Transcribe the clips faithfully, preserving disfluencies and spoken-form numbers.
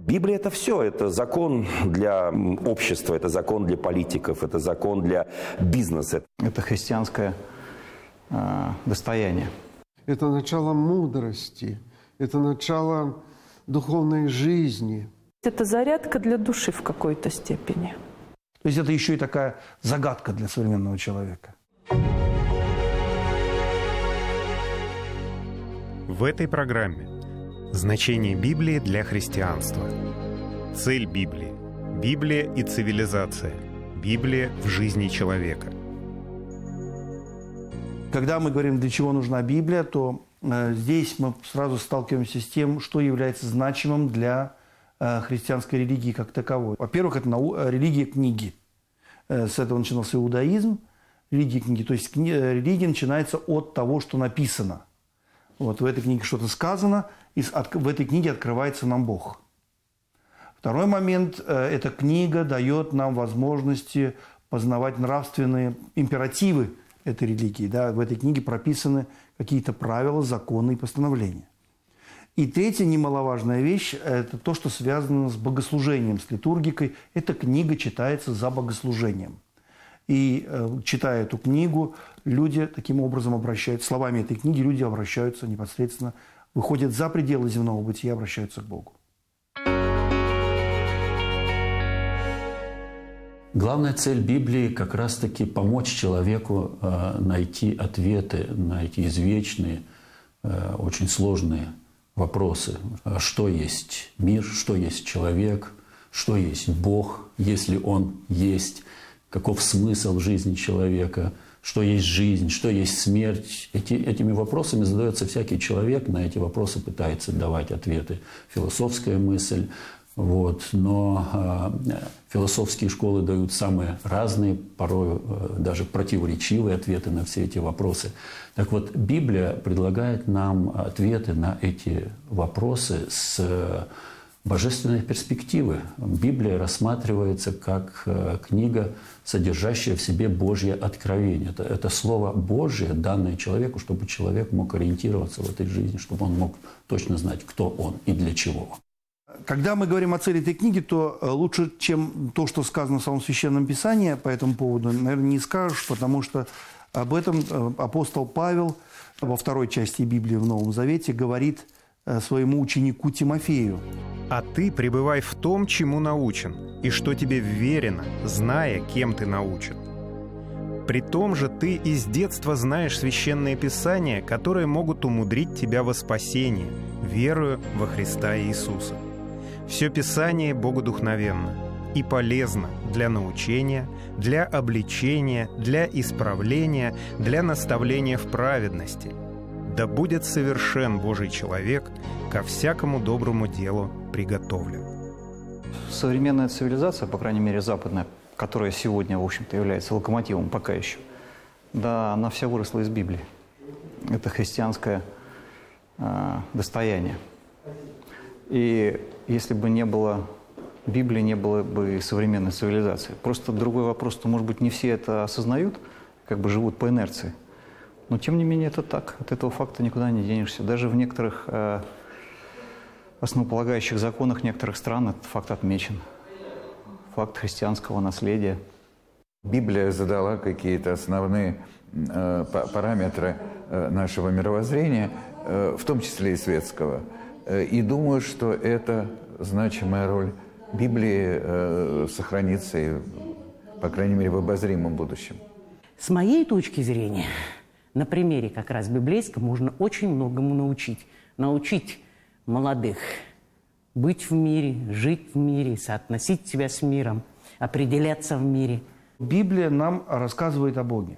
Библия – это все. Это закон для общества, это закон для политиков, это закон для бизнеса. Это христианское э, достояние. Это начало мудрости, это начало духовной жизни. Это зарядка для души в какой-то степени. То есть это еще и такая загадка для современного человека. В этой программе значение Библии для христианства. Цель Библии. Библия и цивилизация. Библия в жизни человека. Когда мы говорим, для чего нужна Библия, то э, здесь мы сразу сталкиваемся с тем, что является значимым для э, христианской религии как таковой. Во-первых, это нау- религия книги. Э, с этого начинался иудаизм, религия книги. То есть кни- религия начинается от того, что написано. Вот в этой книге что-то сказано, и в этой книге открывается нам Бог. Второй момент – эта книга дает нам возможности познавать нравственные императивы этой религии. Да? В этой книге прописаны какие-то правила, законы и постановления. И третья немаловажная вещь – это то, что связано с богослужением, с литургикой. Эта книга читается за богослужением. И э, читая эту книгу, люди таким образом обращаются, словами этой книги люди обращаются непосредственно, выходят за пределы земного бытия, обращаются к Богу. Главная цель Библии как раз-таки помочь человеку э, найти ответы на эти извечные, э, очень сложные вопросы. Что есть мир, что есть человек, что есть Бог, если Он есть, каков смысл жизни человека, что есть жизнь, что есть смерть. Эти, этими вопросами задается всякий человек, на эти вопросы пытается давать ответы философская мысль. Вот. Но э, философские школы дают самые разные, порой э, даже противоречивые ответы на все эти вопросы. Так вот, Библия предлагает нам ответы на эти вопросы с э, божественной перспективы. Библия рассматривается как э, книга, содержащая в себе Божье откровение. Это, это слово Божье, данное человеку, чтобы человек мог ориентироваться в этой жизни, чтобы он мог точно знать, кто он и для чего. Когда мы говорим о цели этой книги, то лучше, чем то, что сказано в самом Священном Писании по этому поводу, наверное, не скажешь, потому что об этом апостол Павел во второй части Библии в Новом Завете говорит своему ученику Тимофею. «А ты пребывай в том, чему научен, и что тебе вверено, зная, кем ты научен. При том же ты из детства знаешь священные писания, которые могут умудрить тебя во спасение, веруя во Христа Иисуса. Все Писание богодухновенно и полезно для научения, для обличения, для исправления, для наставления в праведности. Да будет совершен Божий человек, ко всякому доброму делу приготовлен». Современная цивилизация, по крайней мере западная, которая сегодня, в общем-то, является локомотивом пока еще, да, она вся выросла из Библии. Это христианское э, достояние. И если бы не было Библии, не было бы и современной цивилизации. Просто другой вопрос, что, может быть, не все это осознают, как бы живут по инерции. Но, тем не менее, это так. От этого факта никуда не денешься. Даже в некоторых э, основополагающих законах некоторых стран этот факт отмечен. Факт христианского наследия. Библия задала какие-то основные э, параметры э, нашего мировоззрения, э, в том числе и светского. Э, и думаю, что эта значимая роль Библии э, сохранится, и, по крайней мере, в обозримом будущем. С моей точки зрения, на примере как раз библейском можно очень многому научить. Научить молодых быть в мире, жить в мире, соотносить себя с миром, определяться в мире. Библия нам рассказывает о Боге.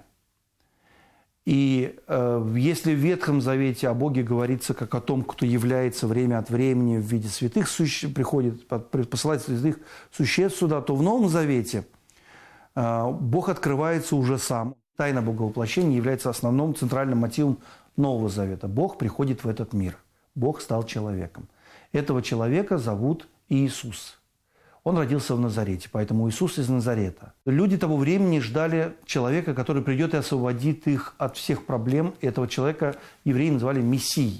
И э, если в Ветхом Завете о Боге говорится как о том, кто является время от времени в виде святых, суще... приходит, посылает святых существ сюда, то в Новом Завете э, Бог открывается уже сам. Тайна Боговоплощения является основным центральным мотивом Нового Завета. Бог приходит в этот мир. Бог стал человеком. Этого человека зовут Иисус. Он родился в Назарете, поэтому Иисус из Назарета. Люди того времени ждали человека, который придет и освободит их от всех проблем. Этого человека евреи называли Мессией.